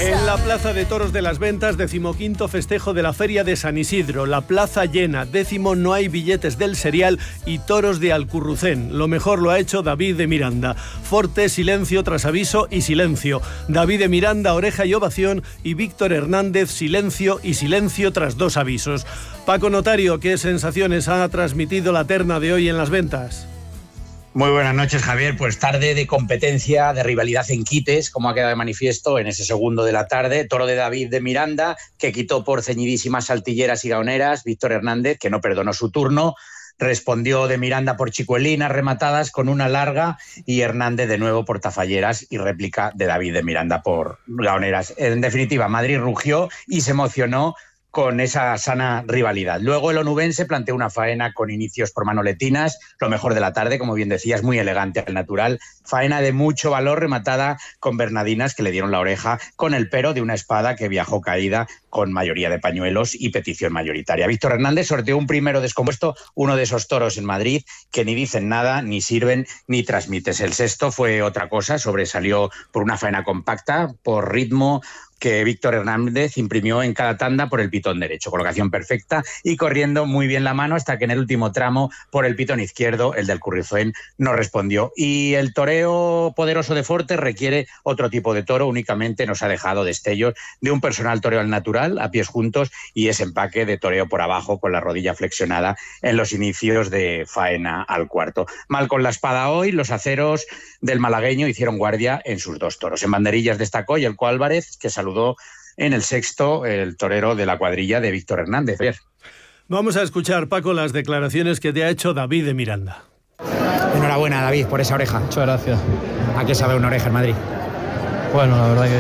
En la Plaza de Toros de las Ventas, 15º festejo de la Feria de San Isidro. La plaza llena, 10º no hay billetes del serial y toros de Alcurrucén. Lo mejor lo ha hecho David de Miranda. Forte, silencio tras aviso y silencio. David de Miranda, oreja y ovación, y Víctor Hernández, silencio y silencio tras 2 avisos. Paco Notario, ¿qué sensaciones ha transmitido la terna de hoy en las ventas? Muy buenas noches, Javier. Pues tarde de competencia, de rivalidad en quites, como ha quedado de manifiesto en ese segundo de la tarde. Toro de David de Miranda, que quitó por ceñidísimas saltilleras y gaoneras. Víctor Hernández, que no perdonó su turno. Respondió de Miranda por chicuelinas rematadas con una larga, y Hernández de nuevo por tafalleras y réplica de David de Miranda por gaoneras. En definitiva, Madrid rugió y se emocionó con esa sana rivalidad. Luego el onubense planteó una faena con inicios por manoletinas, lo mejor de la tarde, como bien decías, muy elegante al natural. Faena de mucho valor rematada con bernardinas que le dieron la oreja con el pero de una espada que viajó caída con mayoría de pañuelos y petición mayoritaria. Víctor Hernández sorteó un primero descompuesto, uno de esos toros en Madrid que ni dicen nada, ni sirven, ni transmites. El sexto fue otra cosa, sobresalió por una faena compacta, por ritmo, que Víctor Hernández imprimió en cada tanda por el pitón derecho. Colocación perfecta y corriendo muy bien la mano hasta que en el último tramo, por el pitón izquierdo, el del Alcurrucén no respondió. Y el toreo poderoso de Forte requiere otro tipo de toro, únicamente nos ha dejado destellos de un personal toreo al natural, a pies juntos, y ese empaque de toreo por abajo con la rodilla flexionada en los inicios de faena al cuarto. Mal con la espada hoy, los aceros del malagueño hicieron guardia en sus 2 toros. En banderillas destacó Yelko Álvarez, que saludó en el sexto el torero de la cuadrilla de Víctor Hernández. Vamos a escuchar, Paco, las declaraciones que te ha hecho David de Miranda. Enhorabuena, David, por esa oreja. Muchas gracias. ¿A qué sabe una oreja en Madrid? Bueno, la verdad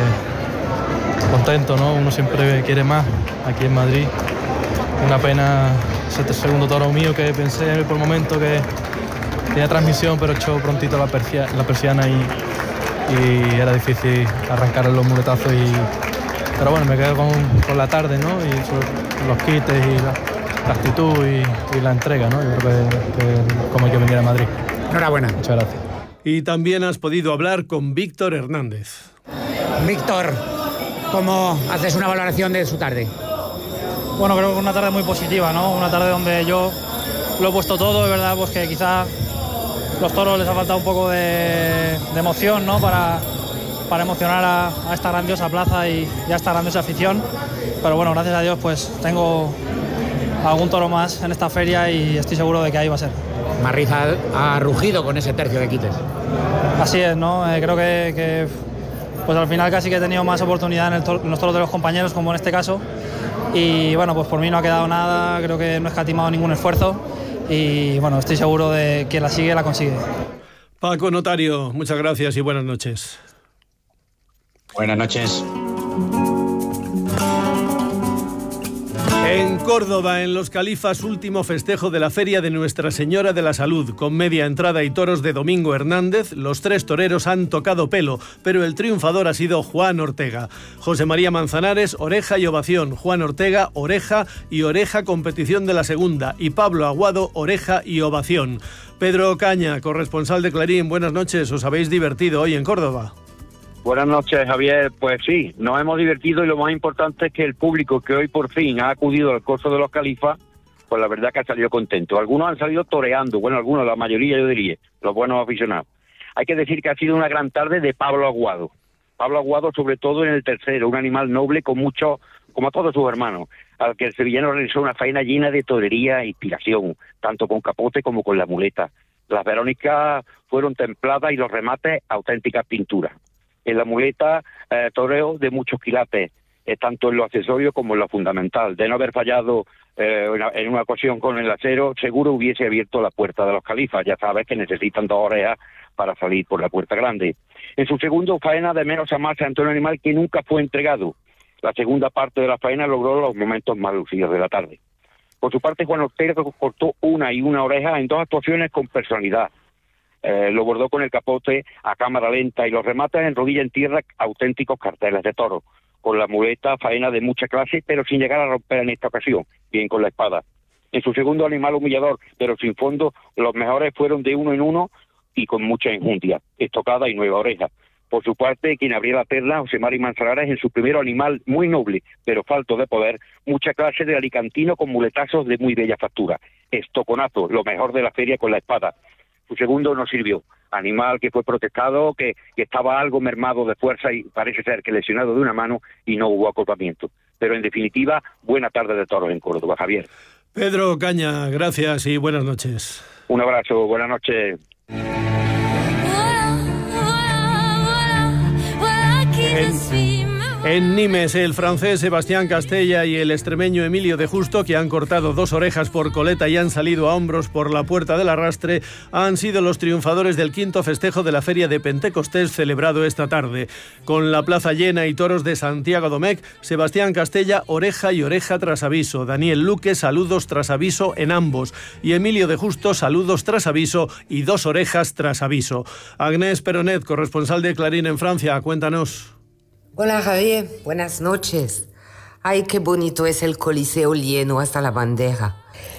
que contento, ¿no? Uno siempre quiere más aquí en Madrid. Una pena ese segundo toro mío, que pensé por el momento que tenía transmisión, pero echó prontito la persiana y era difícil arrancar los muletazos. Pero bueno, me quedé con la tarde, ¿no? Y sobre los quites y la actitud y la entrega, ¿no? Yo creo que como hay que venir a Madrid. Enhorabuena. Muchas gracias. Y también has podido hablar con Víctor Hernández. Víctor, ¿cómo haces una valoración de su tarde? Bueno, creo que una tarde muy positiva, ¿no? Una tarde donde yo lo he puesto todo, es verdad, pues que quizás los toros les ha faltado un poco de emoción, ¿no? Para emocionar a esta grandiosa plaza y a esta grandiosa afición. Pero bueno, gracias a Dios, pues tengo algún toro más en esta feria y estoy seguro de que ahí va a ser. Madrid ha rugido con ese tercio de quites. Así es, ¿no? Creo que pues al final casi que he tenido más oportunidad en los toros de los compañeros, como en este caso. Y bueno, pues por mí no ha quedado nada, creo que no he escatimado ningún esfuerzo. Y bueno, estoy seguro de que la sigue, la consigue. Paco Notario, muchas gracias y buenas noches. Buenas noches. En Córdoba, en Los Califas, último festejo de la Feria de Nuestra Señora de la Salud. Con media entrada y toros de Domingo Hernández, los 3 toreros han tocado pelo, pero el triunfador ha sido Juan Ortega. José María Manzanares, oreja y ovación. Juan Ortega, oreja y oreja, competición de la segunda. Y Pablo Aguado, oreja y ovación. Pedro Caña, corresponsal de Clarín, buenas noches. ¿Os habéis divertido hoy en Córdoba? Buenas noches, Javier. Pues sí, nos hemos divertido y lo más importante es que el público que hoy por fin ha acudido al corso de los Califas, pues la verdad que ha salido contento. Algunos han salido toreando, bueno, algunos, la mayoría yo diría, los buenos aficionados. Hay que decir que ha sido una gran tarde de Pablo Aguado. Pablo Aguado sobre todo en el tercero, un animal noble con mucho, como a todos sus hermanos, al que el sevillano realizó una faena llena de torería e inspiración, tanto con capote como con la muleta. Las verónicas fueron templadas y los remates auténticas pinturas. En la muleta, toreo de muchos quilates, tanto en lo accesorio como en lo fundamental. De no haber fallado en una ocasión con el acero, seguro hubiese abierto la puerta de los Califas. Ya sabes que necesitan 2 orejas para salir por la puerta grande. En su segundo faena, de menos a más, ante un animal que nunca fue entregado. La segunda parte de la faena logró los momentos más lucidos de la tarde. Por su parte, Juan Ortega cortó una oreja en 2 actuaciones con personalidad. Lo bordó con el capote a cámara lenta y los remata en rodilla en tierra, auténticos carteles de toro. Con la muleta, faena de mucha clase, pero sin llegar a romper en esta ocasión, bien con la espada. En su segundo animal humillador, pero sin fondo, los mejores fueron de 1 en 1 y con mucha enjundia, estocada y nueva oreja. Por su parte, quien abría la perla, José Mari Manzanares, en su primer animal muy noble, pero falto de poder, mucha clase de alicantino con muletazos de muy bella factura. Estoconazo, lo mejor de la feria con la espada. Su segundo no sirvió. Animal que fue protestado, que estaba algo mermado de fuerza y parece ser que lesionado de una mano y no hubo acoplamiento. Pero en definitiva, buena tarde de toros en Córdoba, Javier. Pedro Caña, gracias y buenas noches. Un abrazo, buenas noches. En Nimes, el francés Sebastián Castella y el extremeño Emilio de Justo, que han cortado 2 orejas por coleta y han salido a hombros por la puerta del arrastre, han sido los triunfadores del 5º festejo de la Feria de Pentecostés celebrado esta tarde. Con la plaza llena y toros de Santiago Domecq, Sebastián Castella, oreja y oreja tras aviso. Daniel Luque, saludos tras aviso en ambos. Y Emilio de Justo, saludos tras aviso y 2 orejas tras aviso. Agnès Peronet, corresponsal de Clarín en Francia, cuéntanos. Hola Javier, buenas noches. Ay, qué bonito es el Coliseo lleno hasta la bandera.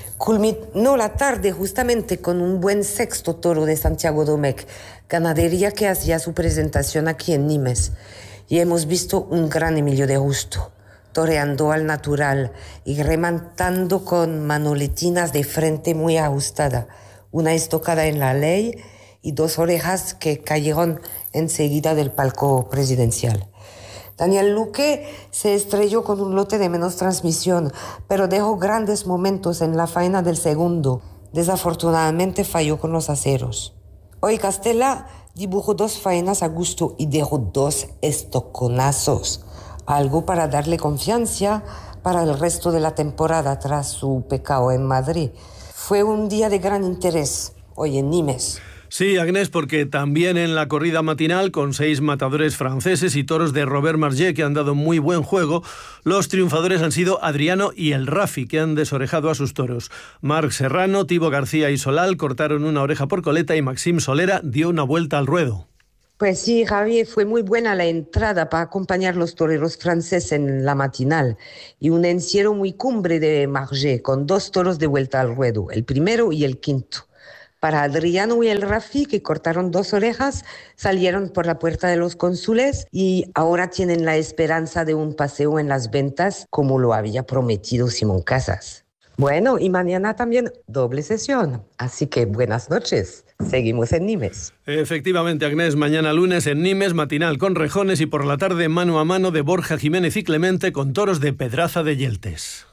Culminó la tarde justamente con un buen 6º toro de Santiago Domecq, ganadería que hacía su presentación aquí en Nimes. Y hemos visto un gran Emilio de Justo, toreando al natural y rematando con manoletinas de frente muy ajustada, una estocada en la ley y 2 orejas que cayeron enseguida del palco presidencial. Daniel Luque se estrelló con un lote de menos transmisión, pero dejó grandes momentos en la faena del segundo. Desafortunadamente falló con los aceros. Hoy Castella dibujó 2 faenas a gusto y dejó 2 estoconazos, algo para darle confianza para el resto de la temporada tras su pecado en Madrid. Fue un día de gran interés hoy en Nimes. Sí, Agnès, porque también en la corrida matinal, con 6 matadores franceses y toros de Robert Margé que han dado muy buen juego, los triunfadores han sido Adriano y el Rafi, que han desorejado a sus toros. Marc Serrano, Tibo García y Solal cortaron una oreja por coleta y Maxime Solera dio una vuelta al ruedo. Pues sí, Javier, fue muy buena la entrada para acompañar los toreros franceses en la matinal y un encierro muy cumbre de Margé con 2 toros de vuelta al ruedo, el primero y el quinto. Para Adriano y el Rafi, que cortaron 2 orejas, salieron por la puerta de los cónsules y ahora tienen la esperanza de un paseo en las ventas, como lo había prometido Simón Casas. Bueno, y mañana también doble sesión, así que buenas noches. Seguimos en Nimes. Efectivamente, Agnès, mañana lunes en Nimes, matinal con rejones y por la tarde mano a mano de Borja Jiménez y Clemente con toros de Pedraza de Yeltes.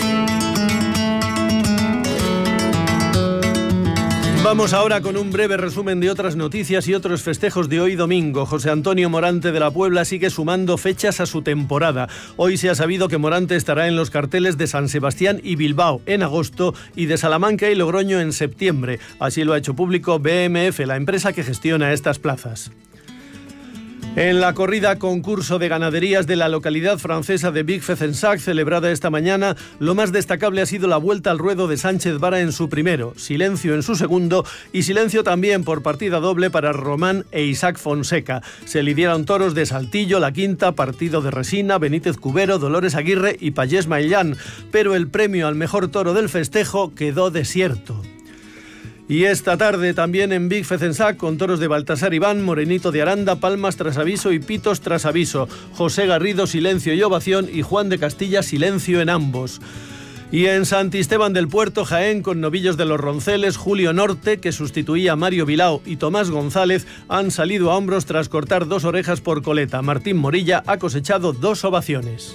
Vamos ahora con un breve resumen de otras noticias y otros festejos de hoy domingo. José Antonio Morante de la Puebla sigue sumando fechas a su temporada. Hoy se ha sabido que Morante estará en los carteles de San Sebastián y Bilbao en agosto y de Salamanca y Logroño en septiembre. Así lo ha hecho público BMF, la empresa que gestiona estas plazas. En la corrida concurso de ganaderías de la localidad francesa de Vic-Fezensac, celebrada esta mañana, lo más destacable ha sido la vuelta al ruedo de Sánchez Vara en su primero, silencio en su segundo y silencio también por partida doble para Román e Isaac Fonseca. Se lidiaron toros de Saltillo, La Quinta, Partido de Resina, Benítez Cubero, Dolores Aguirre y Pallés Maillán, pero el premio al mejor toro del festejo quedó desierto. Y esta tarde también en Vic-Fezensac con toros de Baltasar Iván, Morenito de Aranda, Palmas tras aviso y Pitos tras aviso. José Garrido, silencio y ovación y Juan de Castilla, silencio en ambos. Y en Santisteban del Puerto, Jaén, con novillos de los Ronceles, Julio Norte, que sustituía a Mario Bilao, y Tomás González han salido a hombros tras cortar 2 orejas por coleta. Martín Morilla ha cosechado 2 ovaciones.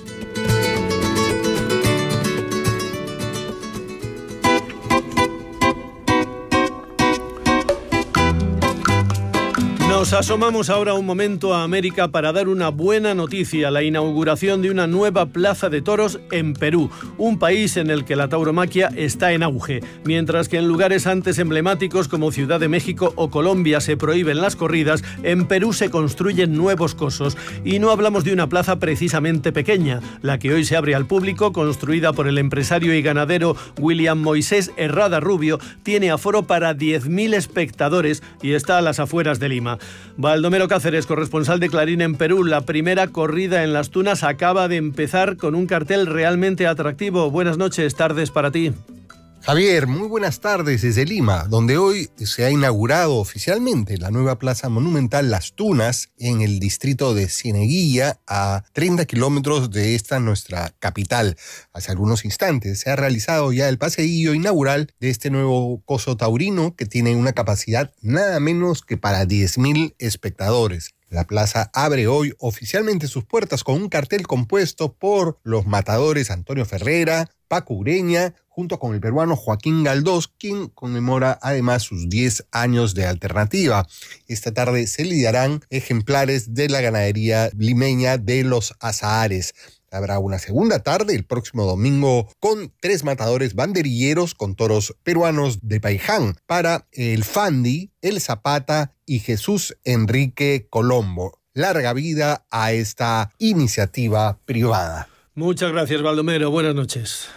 Nos asomamos ahora un momento a América para dar una buena noticia, la inauguración de una nueva plaza de toros en Perú, un país en el que la tauromaquia está en auge. Mientras que en lugares antes emblemáticos como Ciudad de México o Colombia se prohíben las corridas, en Perú se construyen nuevos cosos. Y no hablamos de una plaza precisamente pequeña, la que hoy se abre al público, construida por el empresario y ganadero William Moisés Herrada Rubio, tiene aforo para 10.000 espectadores y está a las afueras de Lima. Baldomero Cáceres, corresponsal de Clarín en Perú, la primera corrida en Las Tunas acaba de empezar con un cartel realmente atractivo. Buenas noches, tardes para ti. Javier, muy buenas tardes desde Lima, donde hoy se ha inaugurado oficialmente la nueva Plaza Monumental Las Tunas en el distrito de Cieneguilla, a 30 kilómetros de esta nuestra capital. Hace algunos instantes se ha realizado ya el paseillo inaugural de este nuevo coso taurino que tiene una capacidad nada menos que para 10.000 espectadores. La plaza abre hoy oficialmente sus puertas con un cartel compuesto por los matadores Antonio Ferrera, Paco Ureña, junto con el peruano Joaquín Galdós, quien conmemora además sus 10 años de Alternativa. Esta tarde se lidiarán ejemplares de la ganadería limeña de los Azahares. Habrá una segunda tarde el próximo domingo con 3 matadores banderilleros con toros peruanos de Paiján para el Fandi, el Zapata y Jesús Enrique Colombo. Larga vida a esta iniciativa privada. Muchas gracias, Baldomero. Buenas noches.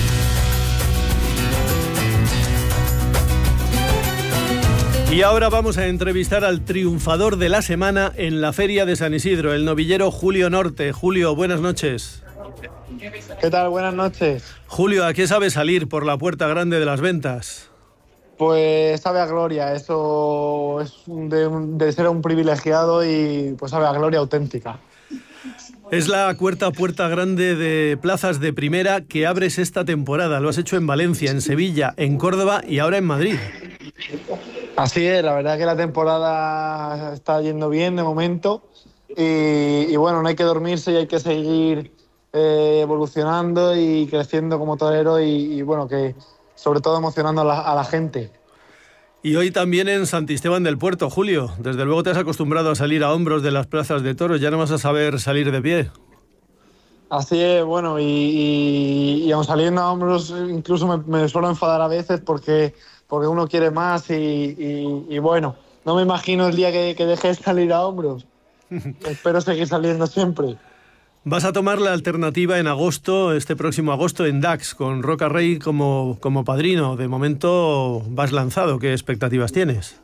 Y ahora vamos a entrevistar al triunfador de la semana en la Feria de San Isidro, el novillero Julio Norte. Julio, buenas noches. ¿Qué tal? Buenas noches. Julio, ¿a qué sabe salir por la puerta grande de las ventas? Pues sabe a gloria, eso es de ser un privilegiado y pues sabe a gloria auténtica. Es la cuarta puerta grande de plazas de primera que abres esta temporada. Lo has hecho en Valencia, en Sevilla, en Córdoba y ahora en Madrid. Así es, la verdad que la temporada está yendo bien de momento y bueno, no hay que dormirse y hay que seguir evolucionando y creciendo como torero y bueno, que sobre todo emocionando a la gente. Y hoy también en Santisteban del Puerto, Julio. Desde luego te has acostumbrado a salir a hombros de las plazas de toros, ya no vas a saber salir de pie. Así es, bueno, y aun saliendo a hombros incluso me suelo enfadar a veces porque uno quiere más y bueno, no me imagino el día que deje de salir a hombros. Espero seguir saliendo siempre. Vas a tomar la Alternativa en agosto, este próximo agosto, en Dax, con Roca Rey como padrino. De momento vas lanzado. ¿Qué expectativas tienes?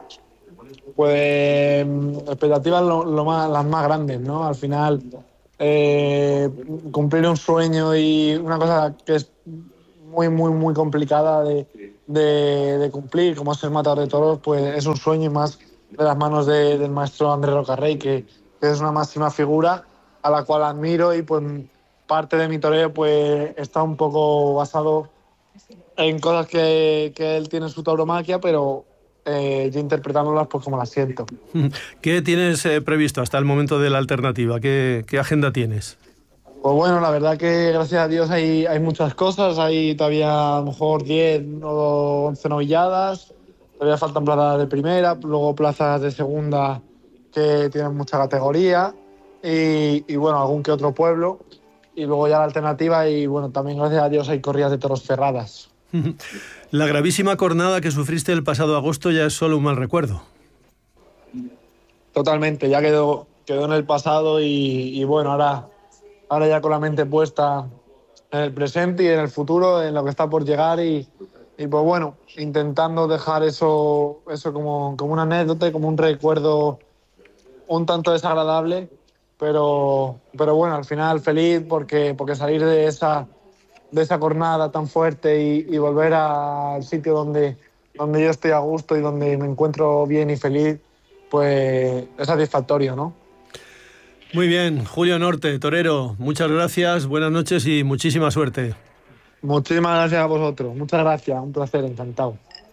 Pues expectativas las más grandes, ¿no? Al final, cumplir un sueño y una cosa que es muy, muy, muy complicada de cumplir, como ser matador de toros, pues es un sueño y más de las manos del maestro Andrés Roca Rey, que es una máxima figura a la cual admiro y pues parte de mi toreo pues está un poco basado en cosas que él tiene en su tauromaquia, pero yo interpretándolas pues como las siento. ¿Qué tienes previsto hasta el momento de la Alternativa? ¿Qué agenda tienes? Pues bueno, la verdad que gracias a Dios hay muchas cosas, hay todavía a lo mejor 10 o 11 novilladas, todavía faltan plazas de primera, luego plazas de segunda que tienen mucha categoría. Y bueno, algún que otro pueblo y luego ya la Alternativa y bueno, también gracias a Dios hay corridas de toros cerradas. La gravísima cornada que sufriste el pasado agosto ya es solo un mal recuerdo. Totalmente, ya quedó en el pasado y bueno, ahora ya con la mente puesta en el presente y en el futuro, en lo que está por llegar y pues bueno, intentando dejar eso como una anécdota, como un recuerdo un tanto desagradable. Pero bueno, al final feliz porque salir de esa jornada tan fuerte y volver al sitio donde yo estoy a gusto y donde me encuentro bien y feliz, pues es satisfactorio, ¿no? Muy bien, Julio Norte, torero, muchas gracias, buenas noches y muchísima suerte. Muchísimas gracias a vosotros, muchas gracias, un placer, encantado.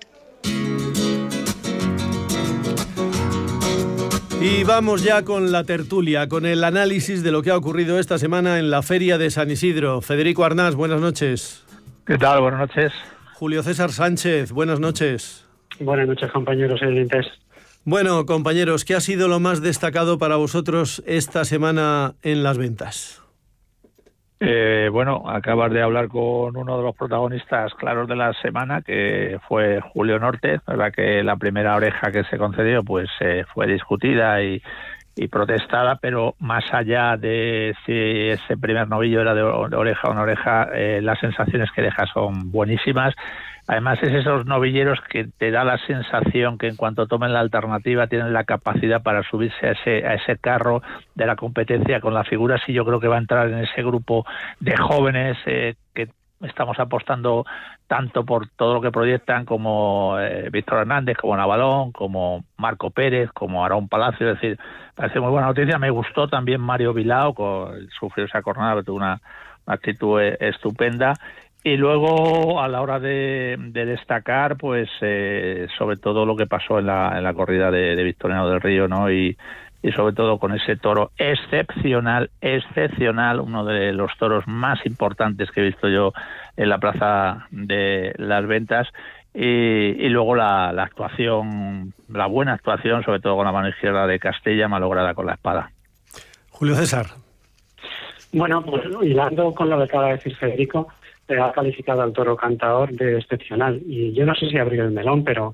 Y vamos ya con la tertulia, con el análisis de lo que ha ocurrido esta semana en la Feria de San Isidro. Federico Arnás, buenas noches. ¿Qué tal? Buenas noches. Julio César Sánchez, buenas noches. Buenas noches, compañeros y oyentes. Bueno, compañeros, ¿qué ha sido lo más destacado para vosotros esta semana en las ventas? Bueno, acabas de hablar con uno de los protagonistas claros de la semana, que fue Julio Norte. La verdad que la primera oreja que se concedió pues fue discutida y protestada, pero más allá de si ese primer novillo era de oreja o no oreja, las sensaciones que deja son buenísimas. Además es esos novilleros que te da la sensación que en cuanto tomen la Alternativa tienen la capacidad para subirse a ese carro de la competencia con las figuras, y yo creo que va a entrar en ese grupo de jóvenes que estamos apostando tanto por todo lo que proyectan como Víctor Hernández, como Navalón, como Marco Pérez, como Aarón Palacio. Es decir, parece muy buena noticia. Me gustó también Mario Bilao, sufrió esa cornada, pero tuvo una actitud estupenda. Y luego, a la hora de destacar, pues sobre todo lo que pasó en la corrida de Victoriano del Río, ¿no? Y sobre todo con ese toro excepcional, uno de los toros más importantes que he visto yo en la Plaza de las Ventas. Y luego la actuación, la buena actuación, sobre todo con la mano izquierda de Castella, malograda con la espada. Julio César. Bueno, pues hilando con lo que acaba de decir Federico, ha calificado al toro Cantaor de excepcional. Y yo no sé si abrió el melón, pero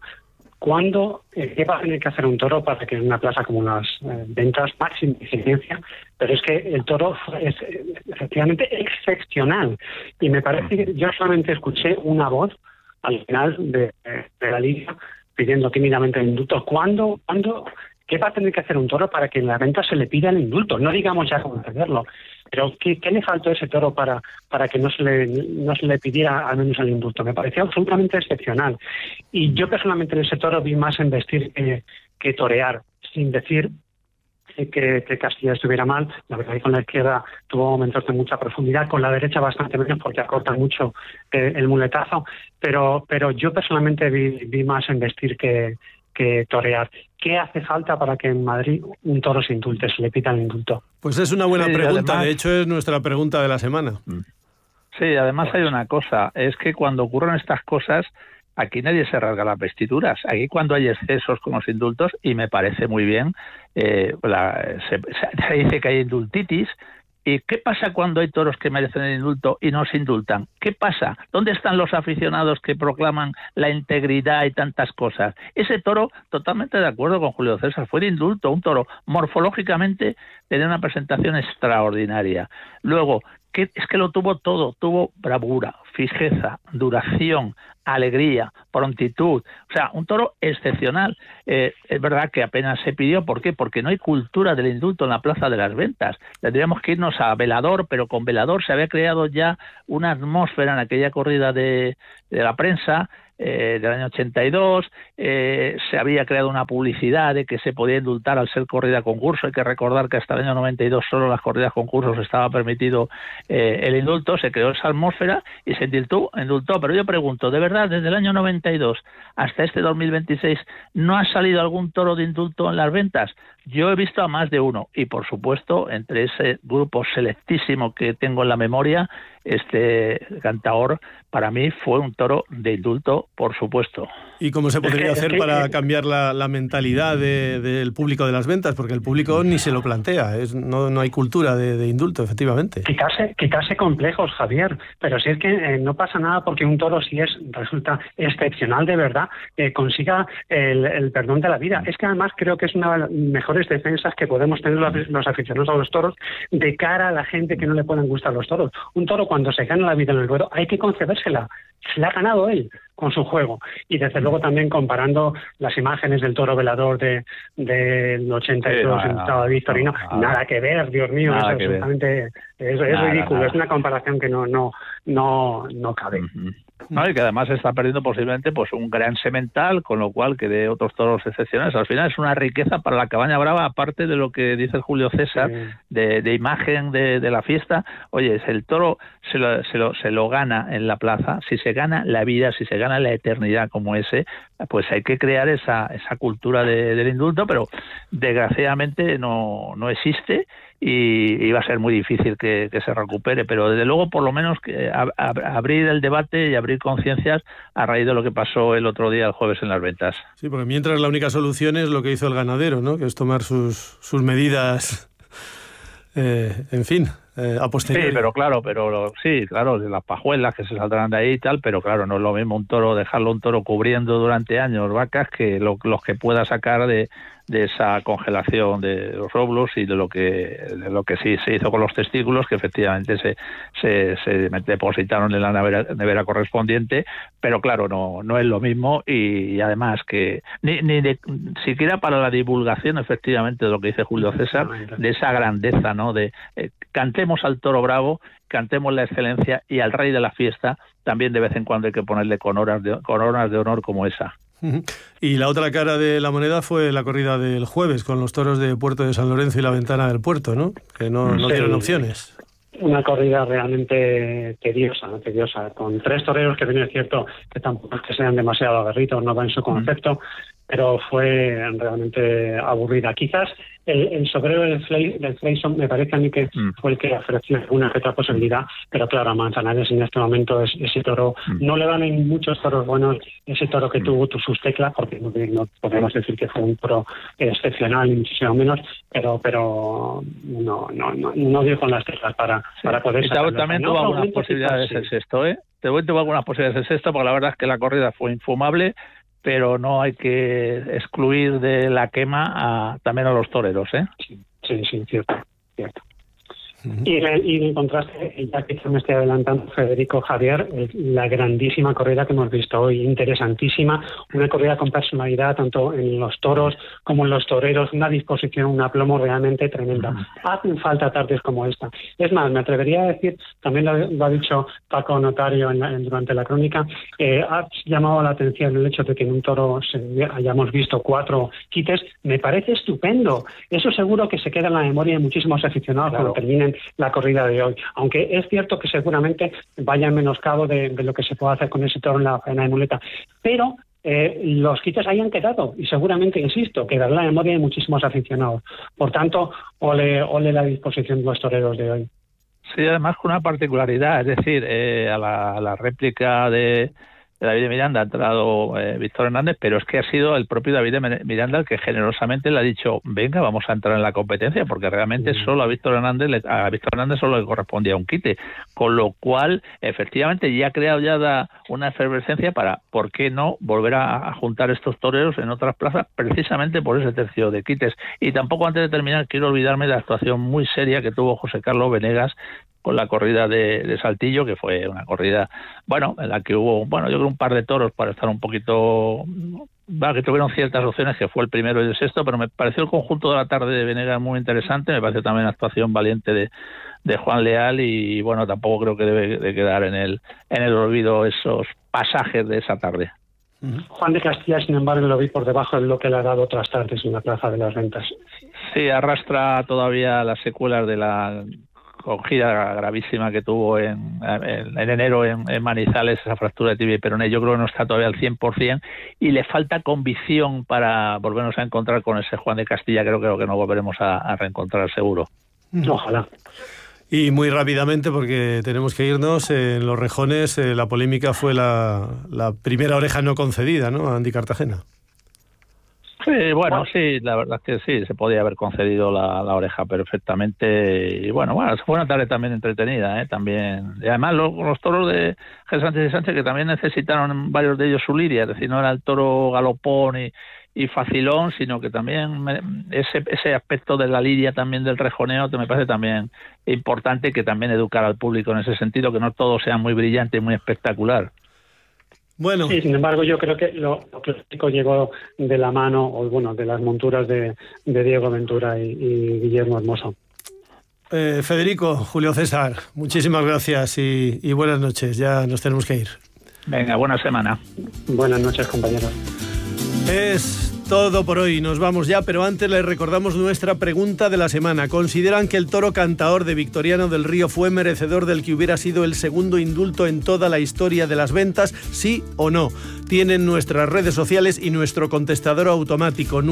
¿qué va a tener que hacer un toro para que en una plaza como las Ventas, máxima exigencia? Pero es que el toro es efectivamente excepcional. Y me parece que yo solamente escuché una voz al final de la liga pidiendo tímidamente el indulto. ¿Qué va a tener que hacer un toro para que en la venta se le pida el indulto? No digamos ya concederlo, pero ¿qué le faltó a ese toro para que no se le pidiera al menos el indulto? Me pareció absolutamente excepcional. Y yo personalmente en ese toro vi más embestir que torear, sin decir que Castilla estuviera mal. La verdad que con la izquierda tuvo momentos de mucha profundidad, con la derecha bastante menos porque acorta mucho el muletazo, pero yo personalmente vi más embestir que torear. ¿Qué hace falta para que en Madrid un toro se indulte, se le pita el indulto? Pues es una buena pregunta, además, de hecho es nuestra pregunta de la semana. Sí, además hay una cosa, es que cuando ocurren estas cosas, aquí nadie se rasga las vestiduras. Aquí cuando hay excesos con los indultos, y me parece muy bien, se dice que hay indultitis. ¿Y qué pasa cuando hay toros que merecen el indulto y no se indultan? ¿Qué pasa? ¿Dónde están los aficionados que proclaman la integridad y tantas cosas? Ese toro, totalmente de acuerdo con Julio César, fue de indulto, un toro morfológicamente tenía una presentación extraordinaria. Luego, es que lo tuvo todo, tuvo bravura, fijeza, duración, alegría, prontitud, o sea, un toro excepcional. Es verdad que apenas se pidió, ¿por qué? Porque no hay cultura del indulto en la Plaza de las Ventas. Tendríamos que irnos a Velador, pero con Velador se había creado ya una atmósfera en aquella corrida de la prensa del año 82, se había creado una publicidad de que se podía indultar al ser corrida concurso. Hay que recordar que hasta el año 92 solo las corridas concursos estaba permitido el indulto. Se creó esa atmósfera y se indultó, pero yo pregunto, ¿de verdad desde el año 92 hasta este 2026 no ha salido algún toro de indulto en las Ventas? Yo he visto a más de uno, y por supuesto entre ese grupo selectísimo que tengo en la memoria, este Cantaor para mí fue un toro de indulto, por supuesto. ¿Y cómo se podría hacer para cambiar la mentalidad del público de las Ventas? Porque el público ni se lo plantea, no hay cultura de indulto, efectivamente. Quitarse complejos, Javier, pero si es que no pasa nada porque un toro, si resulta excepcional de verdad, consiga el perdón de la vida. Es que además creo que es una de las mejores defensas que podemos tener los aficionados a los toros de cara a la gente que no le pueden gustar los toros. Un toro, cuando se gana la vida en el ruedo, hay que concedérsela. Se la ha ganado él con su juego. Y desde luego también comparando las imágenes del toro velador del 82 en estado de Victorino, nada que ver, Dios mío, es absolutamente es ridículo, es una comparación que no cabe. No, y que además está perdiendo posiblemente pues un gran semental, con lo cual que de otros toros excepcionales. Al final es una riqueza para la Cabaña Brava, aparte de lo que dice Julio César, de imagen de la fiesta. Oye, el toro se lo gana en la plaza, si se gana la vida, si se gana la eternidad como ese, pues hay que crear esa cultura del indulto, pero desgraciadamente no existe. Y va a ser muy difícil que se recupere, pero desde luego por lo menos que abrir el debate y abrir conciencias a raíz de lo que pasó el otro día, el jueves, en las Ventas. Sí, porque mientras la única solución es lo que hizo el ganadero, ¿no? Que es tomar sus medidas, en fin, a posteriori. Sí, pero claro, las pajuelas que se saldrán de ahí y tal, pero claro, no es lo mismo dejarlo un toro cubriendo durante años vacas que los que pueda sacar de esa congelación de los óvulos y de lo que sí se hizo con los testículos, que efectivamente se depositaron en la nevera correspondiente, pero claro, no es lo mismo, y además que ni siquiera para la divulgación efectivamente de lo que dice Julio César, de esa grandeza, ¿no? Canté cantemos al toro bravo, cantemos la excelencia, y al rey de la fiesta también de vez en cuando hay que ponerle coronas de honor como esa. Y la otra cara de la moneda fue la corrida del jueves con los toros de Puerto de San Lorenzo y la Ventana del Puerto, ¿no? Que no dieron opciones. Una corrida realmente tediosa, con 3 toreros que bien es cierto que tampoco es que sean demasiado aguerridos, no va en su concepto, pero fue realmente aburrida. Quizás el sobrero del Fleison me parece a mí que fue el que ofreció una que otra posibilidad, pero claro, a Manzanares en este momento ese toro, no le van en muchos toros buenos, ese toro que tuvo sus teclas, porque no podemos decir que fue un toro excepcional, ni muchísimo menos, pero no dio con las teclas para poder sacarlo. También tuvo algunas posibilidades el sexto, tuvo algunas posibilidades el sexto, porque la verdad es que la corrida fue infumable, pero no hay que excluir de la quema también a los toreros, ¿eh? Sí, cierto. Y en contraste, ya que me estoy adelantando, Federico, Javier, la grandísima corrida que hemos visto hoy, interesantísima, una corrida con personalidad tanto en los toros como en los toreros, una disposición, un aplomo realmente tremenda. Hacen falta tardes como esta. Es más, me atrevería a decir, también lo ha dicho Paco Notario durante la crónica, ha llamado la atención el hecho de que en un toro hayamos visto 4 quites. Me parece estupendo. Eso seguro que se queda en la memoria de muchísimos aficionados cuando terminen la corrida de hoy, aunque es cierto que seguramente vaya en menoscabo de lo que se puede hacer con ese toro en la faena de muleta, pero los quites ahí han quedado y seguramente, insisto, quedará en la memoria de muchísimos aficionados. Por tanto, ole la disposición de los toreros de hoy. Sí, además con una particularidad, es decir, a la réplica de David de Miranda ha entrado Víctor Hernández, pero es que ha sido el propio David de Miranda el que generosamente le ha dicho, venga, vamos a entrar en la competencia, porque realmente solo a Víctor Hernández solo le correspondía un quite, con lo cual efectivamente ya ha creado una efervescencia para, ¿por qué no volver a juntar estos toreros en otras plazas, precisamente por ese tercio de quites? Y tampoco, antes de terminar, quiero olvidarme de la actuación muy seria que tuvo José Carlos Venegas con la corrida de Saltillo, que fue una corrida, en la que hubo, yo creo un par de toros para estar un poquito, que tuvieron ciertas opciones, que fue el primero y el sexto, pero me pareció el conjunto de la tarde de Venegas muy interesante, me parece también una actuación valiente de Juan Leal, y tampoco creo que debe de quedar en el olvido esos pasajes de esa tarde. Juan de Castilla, sin embargo, lo vi por debajo de lo que le ha dado otras tardes en la Plaza de las Ventas. Sí, arrastra todavía las secuelas de la cogida gravísima que tuvo en enero en Manizales, esa fractura de tibia y peroné. Yo creo que no está todavía al 100% y le falta convicción para volvernos a encontrar con ese Juan de Castilla. Creo que nos volveremos a reencontrar seguro. Ojalá. Y muy rápidamente, porque tenemos que irnos, en Los Rejones la polémica fue la primera oreja no concedida, ¿no?, a Andy Cartagena. Sí, sí, la verdad es que sí, se podía haber concedido la oreja perfectamente. Y fue una tarde también entretenida, también. Y además los toros de Jesús Sánchez y Sánchez, que también necesitaron varios de ellos su lidia, es decir, no era el toro galopón y facilón, sino que también ese aspecto de la lidia también del rejoneo me parece también importante, que también educar al público en ese sentido, que no todo sea muy brillante y muy espectacular. Bueno. Sí, sin embargo, yo creo que lo clásico llegó de la mano, de las monturas de Diego Ventura y Guillermo Hermoso. Federico, Julio César, muchísimas gracias y buenas noches. Ya nos tenemos que ir. Venga, buena semana. Buenas noches, compañeros. Es todo por hoy, nos vamos ya, pero antes les recordamos nuestra pregunta de la semana. ¿Consideran que el toro Cantaor de Victoriano del Río fue merecedor del que hubiera sido el segundo indulto en toda la historia de las ventas? ¿Sí o no? Tienen nuestras redes sociales y nuestro contestador automático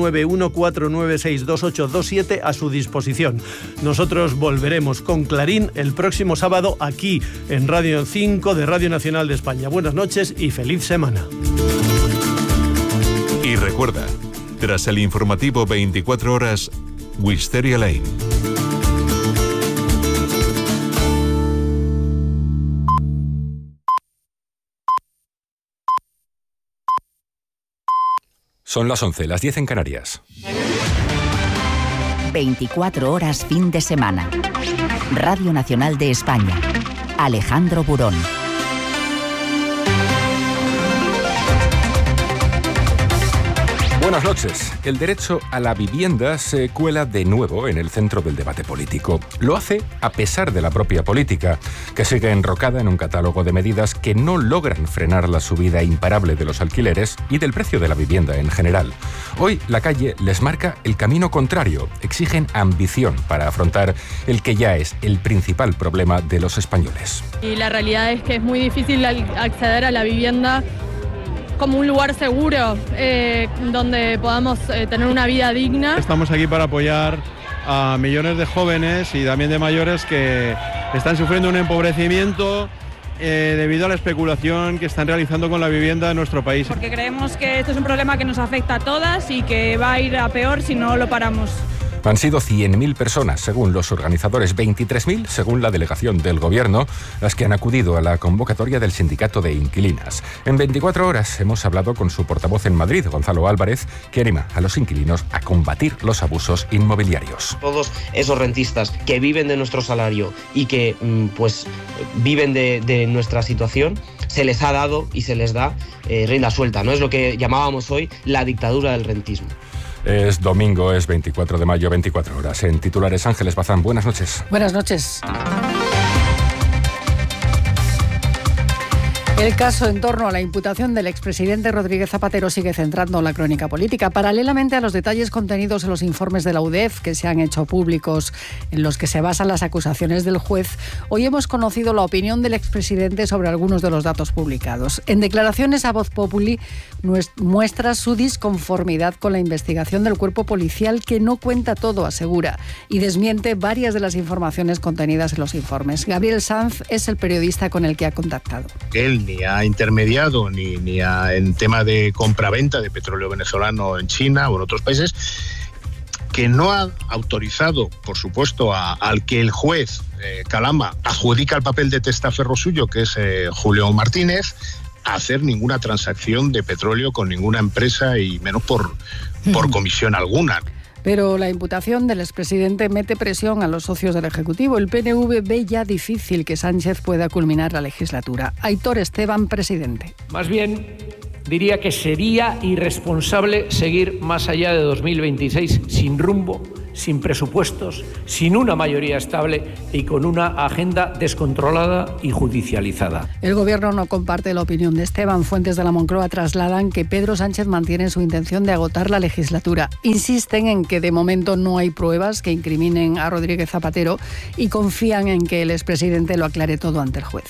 914962827 a su disposición. Nosotros volveremos con Clarín el próximo sábado aquí en Radio 5 de Radio Nacional de España. Buenas noches y feliz semana. Y recuerda, tras el informativo 24 horas, Wisteria Lane. Son las 11, las 10 en Canarias. 24 horas fin de semana. Radio Nacional de España. Alejandro Burón. Buenas noches. El derecho a la vivienda se cuela de nuevo en el centro del debate político. Lo hace a pesar de la propia política, que sigue enrocada en un catálogo de medidas que no logran frenar la subida imparable de los alquileres y del precio de la vivienda en general. Hoy la calle les marca el camino contrario. Exigen ambición para afrontar el que ya es el principal problema de los españoles. Y la realidad es que es muy difícil acceder a la vivienda como un lugar seguro donde podamos tener una vida digna. Estamos aquí para apoyar a millones de jóvenes y también de mayores que están sufriendo un empobrecimiento debido a la especulación que están realizando con la vivienda en nuestro país. Porque creemos que esto es un problema que nos afecta a todas y que va a ir a peor si no lo paramos. Han sido 100.000 personas, según los organizadores, 23.000, según la delegación del Gobierno, las que han acudido a la convocatoria del Sindicato de Inquilinas. En 24 horas hemos hablado con su portavoz en Madrid, Gonzalo Álvarez, que anima a los inquilinos a combatir los abusos inmobiliarios. Todos esos rentistas que viven de nuestro salario y que viven de nuestra situación, se les ha dado y se les da rienda suelta, ¿no? Es lo que llamábamos hoy la dictadura del rentismo. Es domingo, es 24 de mayo, 24 horas. En titulares, Ángeles Bazán, buenas noches. Buenas noches. El caso en torno a la imputación del expresidente Rodríguez Zapatero sigue centrando la crónica política. Paralelamente a los detalles contenidos en los informes de la UDEF que se han hecho públicos, en los que se basan las acusaciones del juez, hoy hemos conocido la opinión del expresidente sobre algunos de los datos publicados. En declaraciones a Voz Populi muestra su disconformidad con la investigación del cuerpo policial, que no cuenta todo, asegura, y desmiente varias de las informaciones contenidas en los informes. Gabriel Sanz es el periodista con el que ha contactado. Él ni ha intermediado ni en tema de compraventa de petróleo venezolano en China o en otros países, que no ha autorizado, por supuesto, al que el juez Calama adjudica el papel de testaferro suyo, que es Julio Martínez, a hacer ninguna transacción de petróleo con ninguna empresa y menos por comisión alguna. Pero la imputación del expresidente mete presión a los socios del Ejecutivo. El PNV ve ya difícil que Sánchez pueda culminar la legislatura. Aitor Esteban, presidente. Más bien, diría que sería irresponsable seguir más allá de 2026 sin rumbo, sin presupuestos, sin una mayoría estable y con una agenda descontrolada y judicializada. El Gobierno no comparte la opinión de Esteban. Fuentes de la Moncloa trasladan que Pedro Sánchez mantiene su intención de agotar la legislatura. Insisten en que de momento no hay pruebas que incriminen a Rodríguez Zapatero y confían en que el expresidente lo aclare todo ante el juez.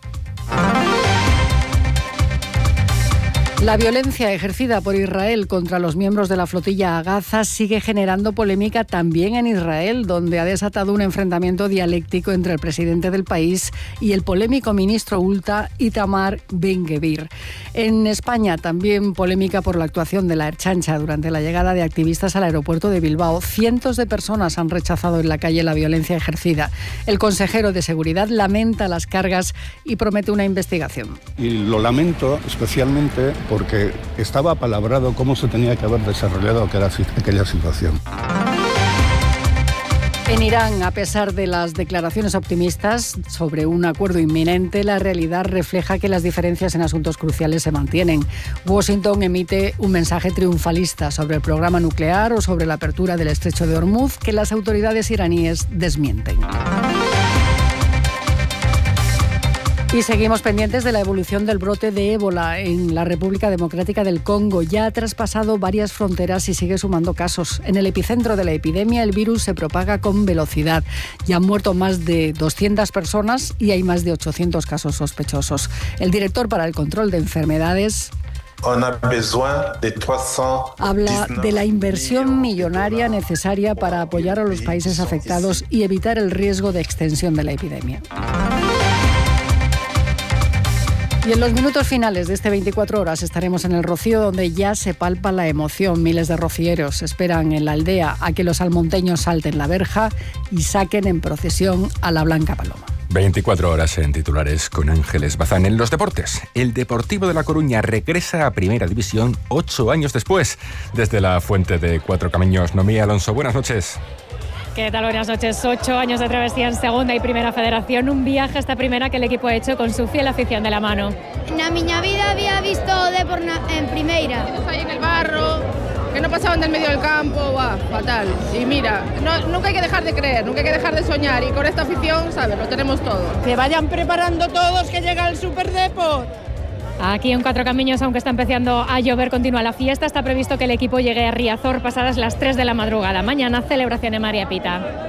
La violencia ejercida por Israel contra los miembros de la flotilla a Gaza sigue generando polémica también en Israel, donde ha desatado un enfrentamiento dialéctico entre el presidente del país y el polémico ministro ultra Itamar Ben-Gvir. En España también polémica por la actuación de la Ertzaintza durante la llegada de activistas al aeropuerto de Bilbao. Cientos de personas han rechazado en la calle la violencia ejercida. El consejero de Seguridad lamenta las cargas y promete una investigación. Y lo lamento especialmente porque estaba apalabrado cómo se tenía que haber desarrollado aquella situación. En Irán, a pesar de las declaraciones optimistas sobre un acuerdo inminente, la realidad refleja que las diferencias en asuntos cruciales se mantienen. Washington emite un mensaje triunfalista sobre el programa nuclear o sobre la apertura del estrecho de Hormuz, que las autoridades iraníes desmienten. Y seguimos pendientes de la evolución del brote de ébola en la República Democrática del Congo. Ya ha traspasado varias fronteras y sigue sumando casos. En el epicentro de la epidemia, el virus se propaga con velocidad. Ya han muerto más de 200 personas y hay más de 800 casos sospechosos. El director para el control de enfermedades habla de la inversión millonaria necesaria para apoyar a los países afectados y evitar el riesgo de extensión de la epidemia. Y en los minutos finales de este 24 horas estaremos en el Rocío, donde ya se palpa la emoción. Miles de rocieros esperan en la aldea a que los almonteños salten la verja y saquen en procesión a la Blanca Paloma. 24 horas en titulares con Ángeles Bazán. En los deportes, el Deportivo de La Coruña regresa a Primera División 8 años después. Desde la Fuente de Cuatro Camiños, Noemí Alonso, buenas noches. ¿Qué tal? Buenas noches. 8 años de travesía en Segunda y Primera Federación. Un viaje hasta Primera que el equipo ha hecho con su fiel afición de la mano. Na miña vida había visto o Depor en Primeira. Aí en el barro, que no pasaban del medio del campo, fatal. Y mira, nunca hay que dejar de creer, nunca hay que dejar de soñar, y con esta afición, ¿sabes? Lo tenemos todo. Que vayan preparando todos, que llega el Superdeport. Aquí en Cuatro Caminos, aunque está empezando a llover, continúa la fiesta. Está previsto que el equipo llegue a Riazor pasadas las 3 de la madrugada. Mañana, celebración en María Pita.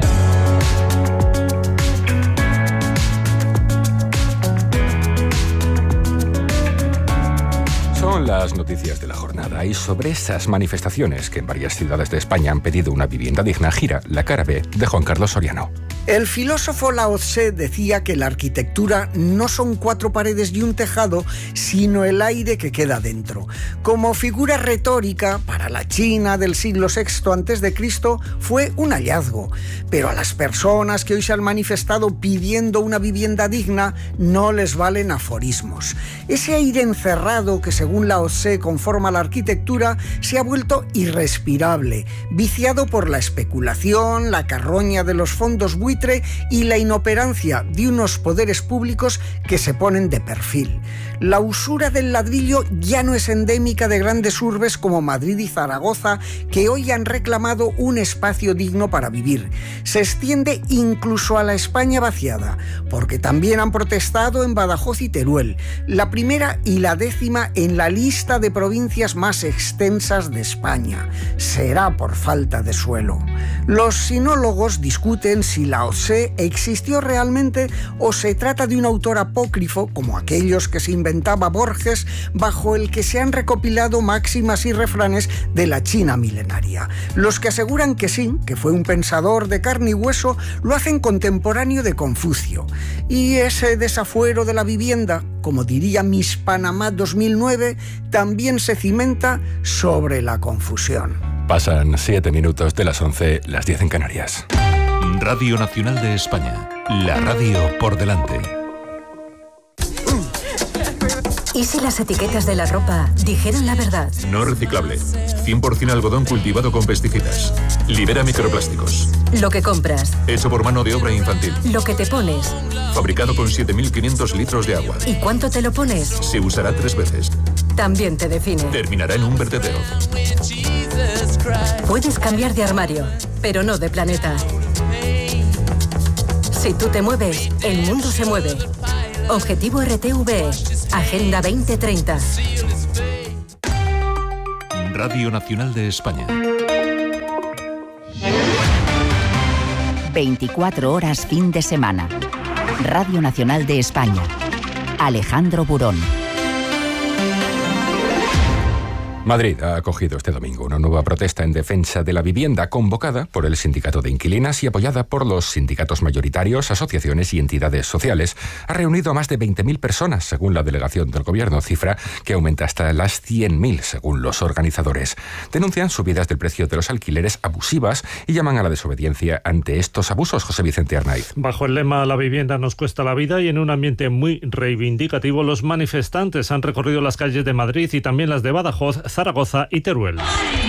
Son las noticias de la jornada, y sobre esas manifestaciones que en varias ciudades de España han pedido una vivienda digna, gira la cara B de Juan Carlos Soriano. El filósofo Lao Tse decía que la arquitectura no son 4 paredes y un tejado, sino el aire que queda dentro. Como figura retórica, para la China del siglo VI a.C. fue un hallazgo, pero a las personas que hoy se han manifestado pidiendo una vivienda digna no les valen aforismos. Ese aire encerrado que según Lao Tse conforma la arquitectura se ha vuelto irrespirable, viciado por la especulación, la carroña de los fondos buitres y la inoperancia de unos poderes públicos que se ponen de perfil. La usura del ladrillo ya no es endémica de grandes urbes como Madrid y Zaragoza, que hoy han reclamado un espacio digno para vivir. Se extiende incluso a la España vaciada, porque también han protestado en Badajoz y Teruel, la primera y la 10ª en la lista de provincias más extensas de España. Será por falta de suelo. Los sinólogos discuten si Lao Tse existió realmente o se trata de un autor apócrifo, como aquellos que se inventaba Borges, bajo el que se han recopilado máximas y refranes de la China milenaria. Los que aseguran que sí, que fue un pensador de carne y hueso, lo hacen contemporáneo de Confucio. Y ese desafuero de la vivienda, como diría Miss Panamá 2009, también se cimenta sobre la confusión. Pasan 7 minutos de las 11, las 10 en Canarias. Radio Nacional de España, la radio por delante. ¿Y si las etiquetas de la ropa dijeran la verdad? No reciclable, 100% algodón cultivado con pesticidas. Libera microplásticos. Lo que compras. Hecho por mano de obra infantil. Lo que te pones. Fabricado con 7.500 litros de agua. ¿Y cuánto te lo pones? Se usará 3 veces. También te define. Terminará en un vertedero. Puedes cambiar de armario, pero no de planeta. Si tú te mueves, el mundo se mueve. Objetivo RTVE, Agenda 2030. Radio Nacional de España. 24 horas fin de semana. Radio Nacional de España. Alejandro Burón. Madrid ha acogido este domingo una nueva protesta en defensa de la vivienda convocada por el Sindicato de Inquilinas y apoyada por los sindicatos mayoritarios, asociaciones y entidades sociales. Ha reunido a más de 20.000 personas, según la delegación del Gobierno, cifra que aumenta hasta las 100.000, según los organizadores. Denuncian subidas del precio de los alquileres abusivas y llaman a la desobediencia ante estos abusos. José Vicente Arnaiz. Bajo el lema "La vivienda nos cuesta la vida" y en un ambiente muy reivindicativo, los manifestantes han recorrido las calles de Madrid y también las de Badajoz, Zaragoza y Teruel.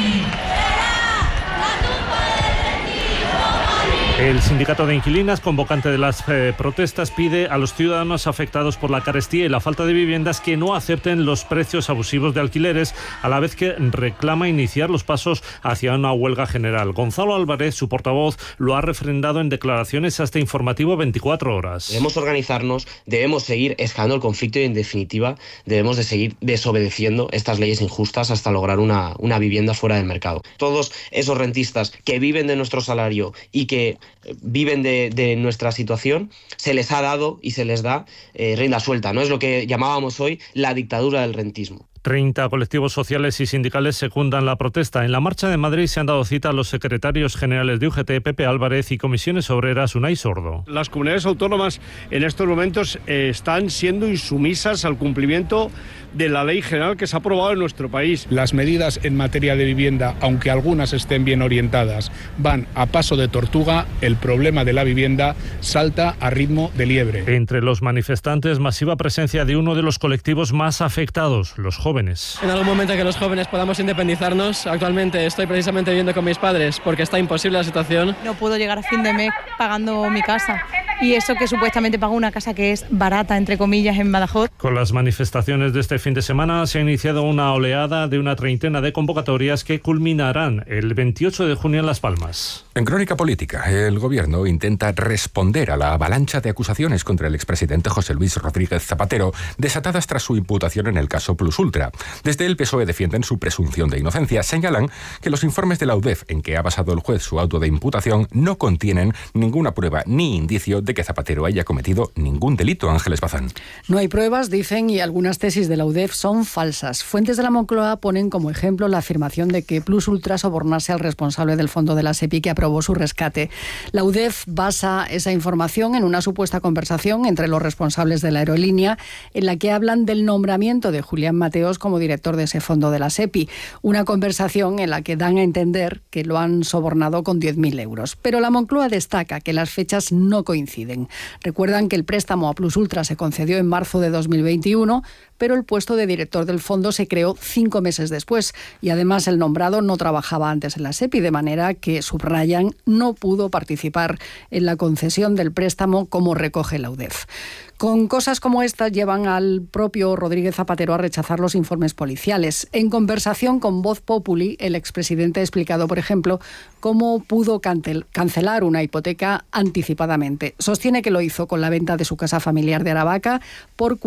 El sindicato de inquilinas, convocante de las protestas, pide a los ciudadanos afectados por la carestía y la falta de viviendas que no acepten los precios abusivos de alquileres, a la vez que reclama iniciar los pasos hacia una huelga general. Gonzalo Álvarez, su portavoz, lo ha refrendado en declaraciones a este informativo 24 horas. Debemos organizarnos, debemos seguir escalando el conflicto y, en definitiva, debemos de seguir desobedeciendo estas leyes injustas hasta lograr una vivienda fuera del mercado. Todos esos rentistas que viven de nuestro salario y que viven de nuestra situación, se les ha dado y se les da rienda suelta, ¿no? Es lo que llamábamos hoy la dictadura del rentismo. 30 colectivos sociales y sindicales secundan la protesta. En la marcha de Madrid se han dado cita a los secretarios generales de UGT, Pepe Álvarez, y Comisiones Obreras, Unai Sordo. Las comunidades autónomas en estos momentos están siendo insumisas al cumplimiento de la ley general que se ha aprobado en nuestro país. Las medidas en materia de vivienda, aunque algunas estén bien orientadas, van a paso de tortuga. El problema de la vivienda salta a ritmo de liebre. Entre los manifestantes, masiva presencia de uno de los colectivos más afectados, los jóvenes. En algún momento que los jóvenes podamos independizarnos. Actualmente estoy precisamente viviendo con mis padres porque está imposible la situación. No puedo llegar a fin de mes pagando mi casa y eso que supuestamente paga una casa que es barata, entre comillas, en Badajoz. Con las manifestaciones de este fin de semana se ha iniciado una oleada de una treintena de convocatorias que culminarán el 28 de junio en Las Palmas. En Crónica Política, el Gobierno intenta responder a la avalancha de acusaciones contra el expresidente José Luis Rodríguez Zapatero, desatadas tras su imputación en el caso Plus Ultra. Desde el PSOE defienden su presunción de inocencia. Señalan que los informes de la UDEF en que ha basado el juez su auto de imputación no contienen ninguna prueba ni indicio de que Zapatero haya cometido ningún delito. Ángeles Bazán. No hay pruebas, dicen, y algunas tesis de la UDEF son falsas. Fuentes de la Moncloa ponen como ejemplo la afirmación de que Plus Ultra sobornase al responsable del fondo de la SEPI que aprobó su rescate. La UDEF basa esa información en una supuesta conversación entre los responsables de la aerolínea en la que hablan del nombramiento de Julián Mateos como director de ese fondo de la SEPI. Una conversación en la que dan a entender que lo han sobornado con 10.000 euros. Pero la Moncloa destaca que las fechas no coinciden. Recuerdan que el préstamo a Plus Ultra se concedió en marzo de 2021, pero el puesto de director del fondo se creó 5 meses después y además el nombrado no trabajaba antes en la SEPI, de manera que, subrayan, no pudo participar en la concesión del préstamo como recoge la UDEF. Con cosas como estas llevan al propio Rodríguez Zapatero a rechazar los informes policiales. En conversación con Voz Populi, el expresidente ha explicado, por ejemplo, cómo pudo cancelar una hipoteca anticipadamente. Sostiene que lo hizo con la venta de su casa familiar de Aravaca por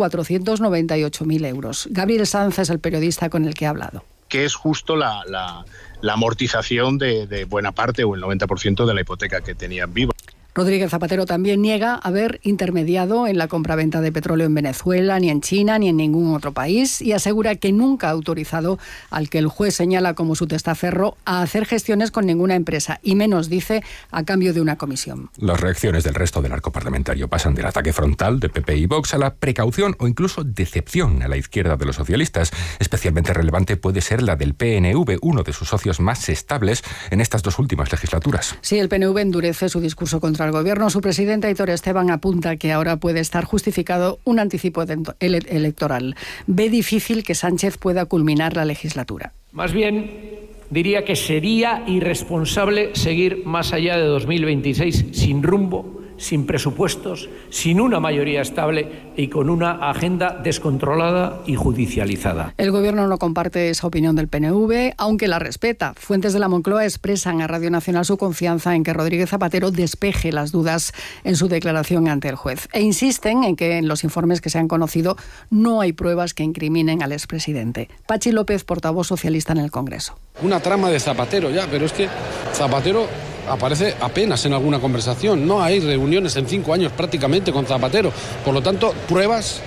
498.000 euros. Gabriel Sanz es el periodista con el que ha hablado. Que es justo la amortización de buena parte o el 90% de la hipoteca que tenían viva. Rodríguez Zapatero también niega haber intermediado en la compraventa de petróleo en Venezuela, ni en China, ni en ningún otro país, y asegura que nunca ha autorizado al que el juez señala como su testaferro a hacer gestiones con ninguna empresa, y menos, dice, a cambio de una comisión. Las reacciones del resto del arco parlamentario pasan del ataque frontal de PP y Vox a la precaución o incluso decepción a la izquierda de los socialistas. Especialmente relevante puede ser la del PNV, uno de sus socios más estables en estas 2 últimas legislaturas. Sí, el PNV endurece su discurso contra el Gobierno. Su presidente, Aitor Esteban, apunta que ahora puede estar justificado un anticipo electoral. Ve difícil que Sánchez pueda culminar la legislatura. Más bien, diría que sería irresponsable seguir más allá de 2026 sin rumbo, sin presupuestos, sin una mayoría estable y con una agenda descontrolada y judicializada. El Gobierno no comparte esa opinión del PNV, aunque la respeta. Fuentes de la Moncloa expresan a Radio Nacional su confianza en que Rodríguez Zapatero despeje las dudas en su declaración ante el juez. E insisten en que en los informes que se han conocido no hay pruebas que incriminen al expresidente. Pachi López, portavoz socialista en el Congreso. Una trama de Zapatero ya, pero es que Zapatero aparece apenas en alguna conversación. No hay reuniones en 5 años prácticamente con Zapatero. Por lo tanto, pruebas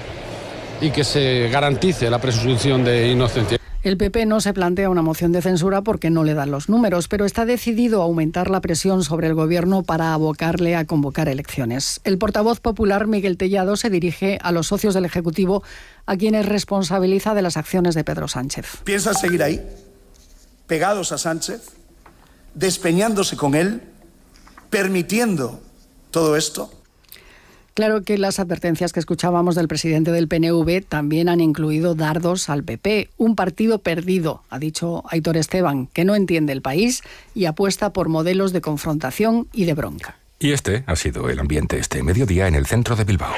y que se garantice la presunción de inocencia. El PP no se plantea una moción de censura porque no le dan los números, pero está decidido a aumentar la presión sobre el Gobierno para abocarle a convocar elecciones. El portavoz popular, Miguel Tellado, se dirige a los socios del Ejecutivo, a quienes responsabiliza de las acciones de Pedro Sánchez. ¿Piensan seguir ahí, pegados a Sánchez, despeñándose con él, permitiendo todo esto? Claro que las advertencias que escuchábamos del presidente del PNV también han incluido dardos al PP, un partido perdido, ha dicho Aitor Esteban, que no entiende el país y apuesta por modelos de confrontación y de bronca. Y este ha sido el ambiente este mediodía en el centro de Bilbao.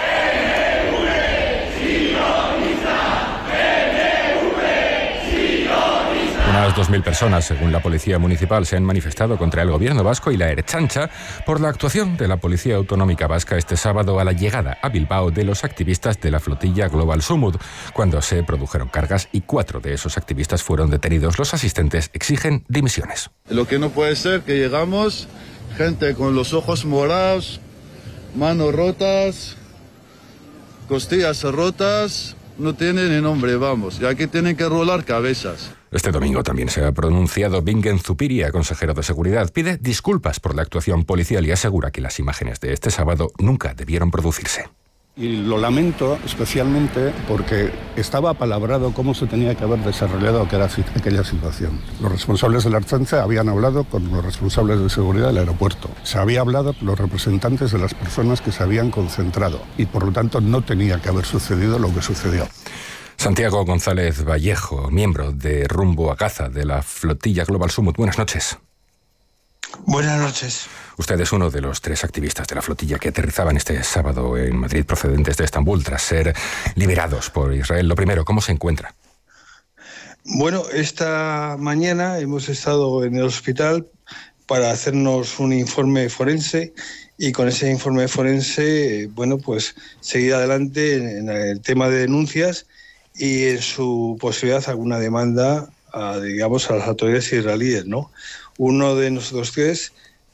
Unas 2.000 personas, según la Policía Municipal, se han manifestado contra el Gobierno vasco y la Ertzaintza por la actuación de la Policía Autonómica Vasca este sábado a la llegada a Bilbao de los activistas de la flotilla Global Sumud, cuando se produjeron cargas y 4 de esos activistas fueron detenidos. Los asistentes exigen dimisiones. Lo que no puede ser que llegamos, gente con los ojos morados, manos rotas, costillas rotas, no tienen ni nombre, vamos, y aquí tienen que rolar cabezas. Este domingo también se ha pronunciado Bingen Zupiria, consejero de Seguridad. Pide disculpas por la actuación policial y asegura que las imágenes de este sábado nunca debieron producirse. Y lo lamento especialmente porque estaba apalabrado cómo se tenía que haber desarrollado aquella situación. Los responsables de la Ertzaintza habían hablado con los responsables de seguridad del aeropuerto. Se había hablado con los representantes de las personas que se habían concentrado y por lo tanto no tenía que haber sucedido lo que sucedió. Santiago González Vallejo, miembro de Rumbo a Gaza de la flotilla Global Sumud. Buenas noches. Buenas noches. Usted es uno de los 3 activistas de la flotilla que aterrizaban este sábado en Madrid procedentes de Estambul tras ser liberados por Israel. Lo primero, ¿cómo se encuentra? Bueno, esta mañana hemos estado en el hospital para hacernos un informe forense y con ese informe forense, bueno, pues seguir adelante en el tema de denuncias y en su posibilidad alguna demanda a las autoridades israelíes, ¿no? Uno de nosotros 3,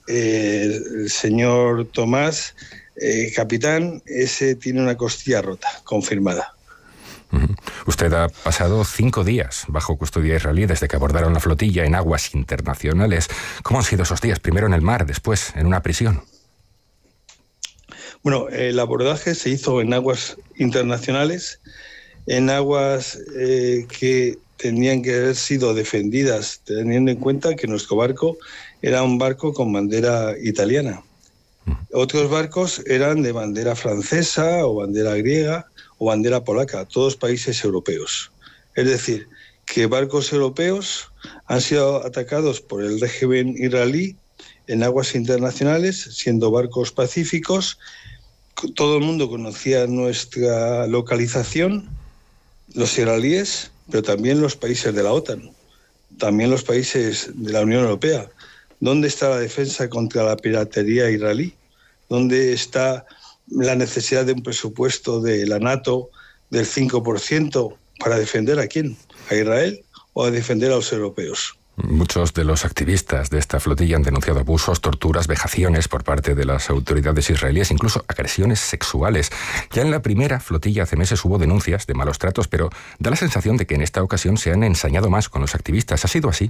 el señor Tomás, capitán, ese tiene una costilla rota, confirmada. Usted ha pasado 5 días bajo custodia israelí desde que abordaron la flotilla en aguas internacionales. ¿Cómo han sido esos días? Primero en el mar, después en una prisión. Bueno, el abordaje se hizo en aguas internacionales, en aguas que tenían que haber sido defendidas, teniendo en cuenta que nuestro barco era un barco con bandera italiana. Otros barcos eran de bandera francesa o bandera griega o bandera polaca, todos países europeos. Es decir, que barcos europeos han sido atacados por el régimen israelí en aguas internacionales, siendo barcos pacíficos. Todo el mundo conocía nuestra localización, los israelíes, pero también los países de la OTAN, también los países de la Unión Europea. ¿Dónde está la defensa contra la piratería israelí? ¿Dónde está la necesidad de un presupuesto de la NATO del 5% para defender a quién? ¿A Israel o a defender a los europeos? Muchos de los activistas de esta flotilla han denunciado abusos, torturas, vejaciones por parte de las autoridades israelíes, incluso agresiones sexuales. Ya en la primera flotilla hace meses hubo denuncias de malos tratos, pero da la sensación de que en esta ocasión se han ensañado más con los activistas. ¿Ha sido así?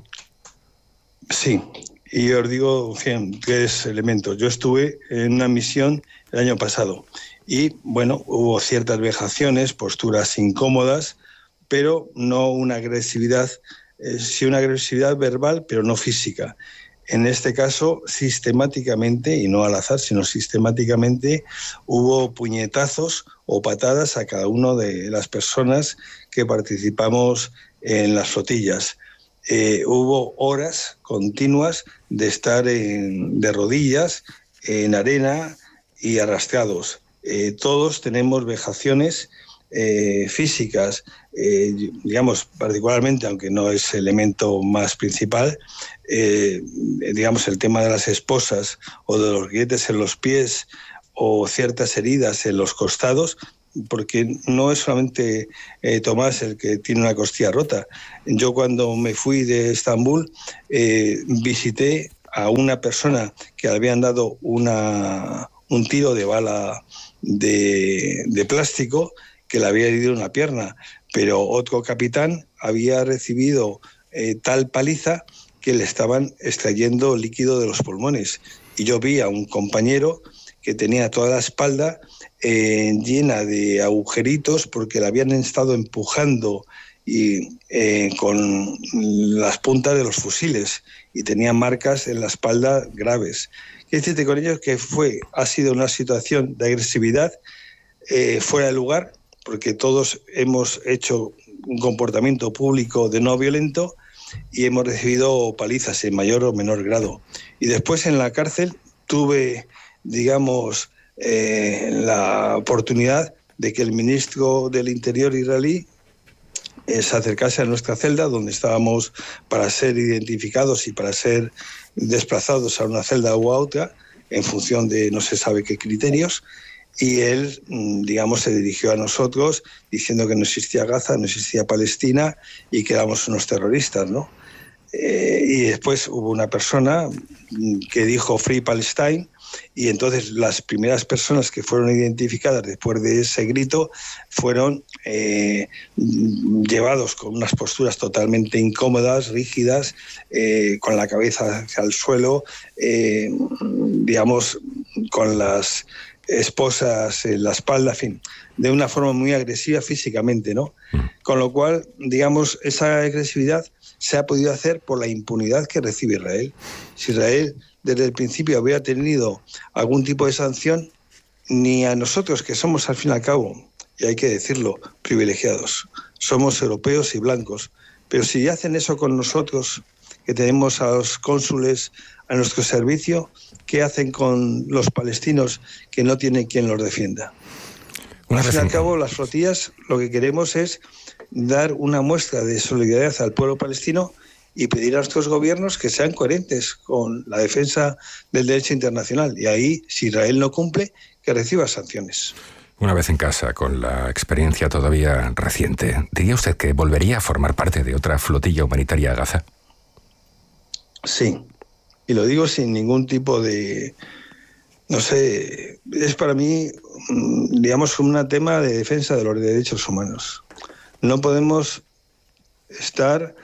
Sí, y os digo 3 elementos. Yo estuve en una misión el año pasado y, bueno, hubo ciertas vejaciones, posturas incómodas, pero no una agresividad, sí una agresividad verbal, pero no física. En este caso, sistemáticamente, y no al azar, sino sistemáticamente, hubo puñetazos o patadas a cada una de las personas que participamos en las flotillas. Hubo horas continuas de estar de rodillas, en arena y arrastrados. Todos tenemos vejaciones físicas, digamos, particularmente, aunque no es el elemento más principal, digamos, el tema de las esposas o de los grietes en los pies o ciertas heridas en los costados, porque no es solamente Tomás el que tiene una costilla rota. Yo cuando me fui de Estambul visité a una persona que le habían dado un tiro de bala de plástico que le había herido una pierna, pero otro capitán había recibido tal paliza que le estaban extrayendo líquido de los pulmones. Y yo vi a un compañero que tenía toda la espalda llena de agujeritos porque la habían estado empujando con las puntas de los fusiles y tenía marcas en la espalda graves. Quiero decirte con ello que ha sido una situación de agresividad fuera de lugar, porque todos hemos hecho un comportamiento público de no violento y hemos recibido palizas en mayor o menor grado. Y después en la cárcel tuve, digamos, la oportunidad de que el ministro del Interior israelí se acercase a nuestra celda donde estábamos para ser identificados y para ser desplazados a una celda u a otra en función de no se sabe qué criterios, y él, digamos, se dirigió a nosotros diciendo que no existía Gaza, no existía Palestina y que éramos unos terroristas, ¿no? Y después hubo una persona que dijo Free Palestine, y entonces las primeras personas que fueron identificadas después de ese grito fueron llevados con unas posturas totalmente incómodas, rígidas, con la cabeza hacia el suelo, digamos, con las esposas en la espalda, en fin, de una forma muy agresiva físicamente, ¿no? Con lo cual, digamos, esa agresividad se ha podido hacer por la impunidad que recibe Israel. Si Israel desde el principio hubiera tenido algún tipo de sanción, ni a nosotros, que somos al fin y al cabo, y hay que decirlo, privilegiados, somos europeos y blancos, pero si hacen eso con nosotros, que tenemos a los cónsules a nuestro servicio, ¿qué hacen con los palestinos que no tienen quien los defienda? Al fin y al cabo, las flotillas lo que queremos es dar una muestra de solidaridad al pueblo palestino y pedir a nuestros gobiernos que sean coherentes con la defensa del derecho internacional. Y ahí, si Israel no cumple, que reciba sanciones. Una vez en casa, con la experiencia todavía reciente, ¿diría usted que volvería a formar parte de otra flotilla humanitaria a Gaza? Sí, y lo digo sin ningún tipo de... No sé, es para mí, digamos, un tema de defensa de los derechos humanos. No podemos estar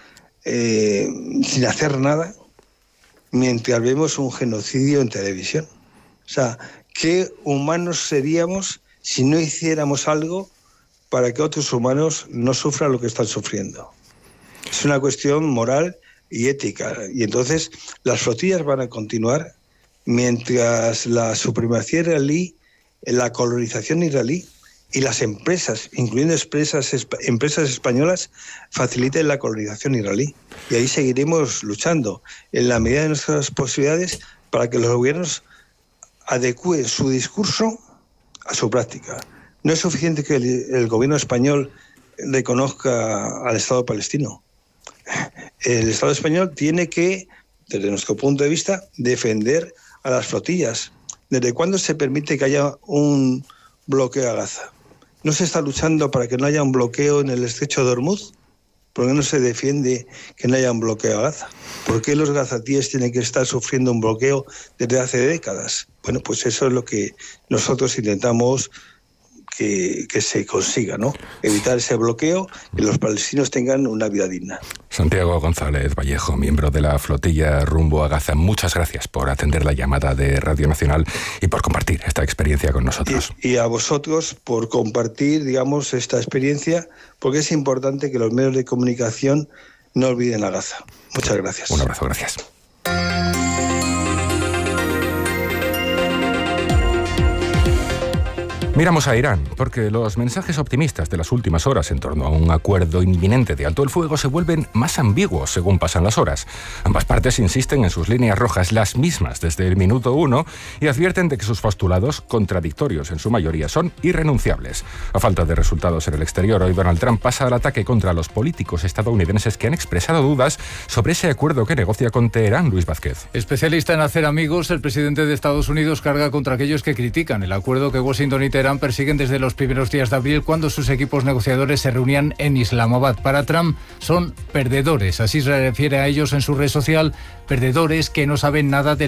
sin hacer nada mientras vemos un genocidio en televisión. O sea, ¿qué humanos seríamos si no hiciéramos algo para que otros humanos no sufran lo que están sufriendo? Es una cuestión moral y ética. Y entonces las flotillas van a continuar mientras la supremacía israelí, la colonización israelí y las empresas, incluyendo empresas españolas, faciliten la colonización israelí. Y ahí seguiremos luchando en la medida de nuestras posibilidades para que los gobiernos adecúen su discurso a su práctica. No es suficiente que el gobierno español reconozca al Estado palestino. El Estado español tiene que, desde nuestro punto de vista, defender a las flotillas. ¿Desde cuándo se permite que haya un bloqueo a Gaza? ¿No se está luchando para que no haya un bloqueo en el estrecho de Hormuz? ¿Por qué no se defiende que no haya un bloqueo a Gaza? ¿Por qué los gazatíes tienen que estar sufriendo un bloqueo desde hace décadas? Bueno, pues eso es lo que nosotros intentamos que se consiga, ¿no? Evitar ese bloqueo, que los palestinos tengan una vida digna. Santiago González Vallejo, miembro de la flotilla rumbo a Gaza, muchas gracias por atender la llamada de Radio Nacional y por compartir esta experiencia con nosotros. Y a vosotros por compartir, digamos, esta experiencia, porque es importante que los medios de comunicación no olviden a Gaza. Muchas gracias. Un abrazo, gracias. Miramos a Irán, porque los mensajes optimistas de las últimas horas en torno a un acuerdo inminente de alto el fuego se vuelven más ambiguos según pasan las horas. Ambas partes insisten en sus líneas rojas, las mismas desde el minuto 1, y advierten de que sus postulados, contradictorios en su mayoría, son irrenunciables. A falta de resultados en el exterior, hoy Donald Trump pasa al ataque contra los políticos estadounidenses que han expresado dudas sobre ese acuerdo que negocia con Teherán. Luis Vázquez. Especialista en hacer amigos, el presidente de Estados Unidos carga contra aquellos que critican el acuerdo que Washington y Teherán persiguen desde los primeros días de abril, cuando sus equipos negociadores se reunían en Islamabad. Para Trump son perdedores, así se refiere a ellos en su red social, perdedores que no saben nada de